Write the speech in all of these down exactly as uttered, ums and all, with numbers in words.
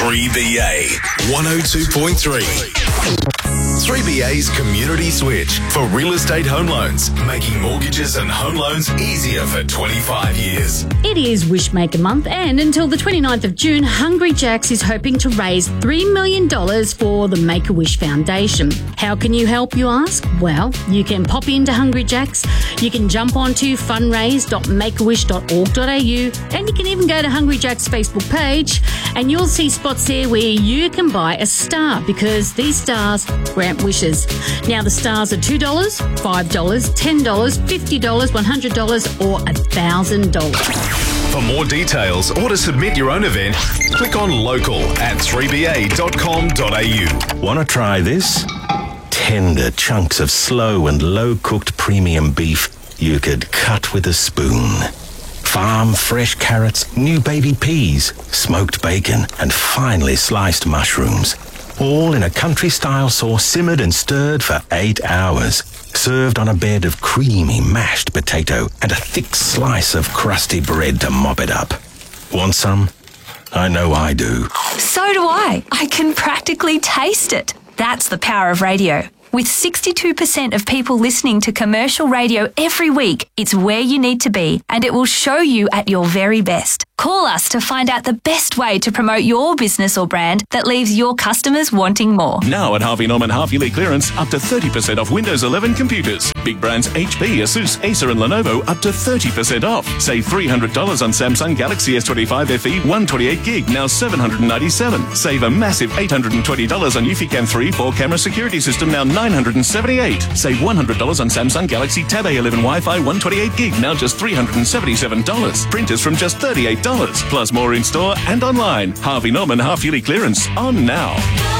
three B A one oh two point three. three B A's Community Switch for real estate home loans, making mortgages and home loans easier for twenty-five years. It is Wishmaker Month, and until the twenty-ninth of June, Hungry Jack's is hoping to raise three million dollars for the Make-A-Wish Foundation. How can you help, you ask? Well, you can pop into Hungry Jack's, you can jump onto fundraise dot make a wish dot org dot a u, and you can even go to Hungry Jack's Facebook page, and you'll see spots there where you can buy a star, because these stars grant wishes. Now, the stars are two dollars, five dollars, ten dollars, fifty dollars, one hundred dollars or one thousand dollars. For more details or to submit your own event, click on local at three b a dot com dot a u. Want to try this? Tender chunks of slow and low-cooked premium beef you could cut with a spoon. Farm fresh carrots, new baby peas, smoked bacon and finely sliced mushrooms. All in a country-style sauce, simmered and stirred for eight hours. Served on a bed of creamy mashed potato and a thick slice of crusty bread to mop it up. Want some? I know I do. So do I. I can practically taste it. That's the power of radio. With sixty-two percent of people listening to commercial radio every week, it's where you need to be, and it will show you at your very best. Call us to find out the best way to promote your business or brand that leaves your customers wanting more. Now at Harvey Norman half-yearly clearance, up to thirty percent off Windows eleven computers. Big brands H P, Asus, Acer and Lenovo up to thirty percent off. Save three hundred dollars on Samsung Galaxy S twenty-five F E one twenty-eight gig, now seven hundred ninety-seven dollars. Save a massive eight hundred twenty dollars on Eufy three four camera security system, now nine hundred seventy-eight dollars. Save one hundred dollars on Samsung Galaxy Tab A eleven Wi-Fi one twenty-eight gig, now just three hundred seventy-seven dollars. Printers from just thirty-eight dollars. Plus more in store and online. Harvey Norman half-yearly clearance on now.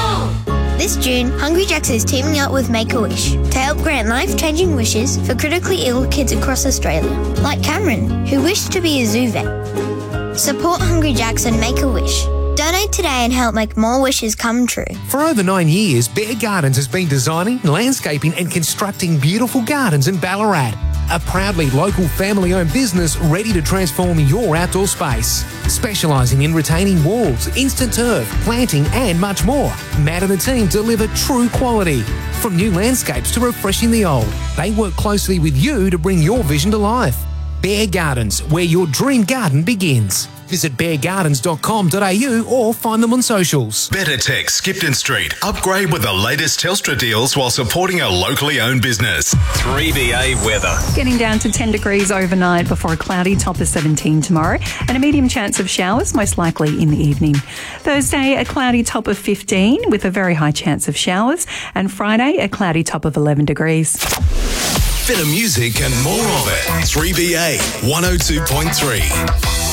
This June, Hungry Jack's is teaming up with Make-A-Wish to help grant life-changing wishes for critically ill kids across Australia, like Cameron, who wished to be a zoo vet. Support Hungry Jack's and Make-A-Wish. Donate today and help make more wishes come true. For over nine years, Bear Gardens has been designing, landscaping and constructing beautiful gardens in Ballarat. A proudly local family-owned business ready to transform your outdoor space. Specialising in retaining walls, instant turf, planting and much more. Matt and the team deliver true quality. From new landscapes to refreshing the old, they work closely with you to bring your vision to life. Bear Gardens, where your dream garden begins. Visit bear gardens dot com dot a u or find them on socials. Better Tech Skipton Street. Upgrade with the latest Telstra deals while supporting a locally owned business. three B A weather. Getting down to ten degrees overnight before a cloudy top of seventeen tomorrow and a medium chance of showers, most likely in the evening. Thursday, a cloudy top of fifteen with a very high chance of showers, and Friday, a cloudy top of eleven degrees. Better music and more of it. three B A one oh two point three.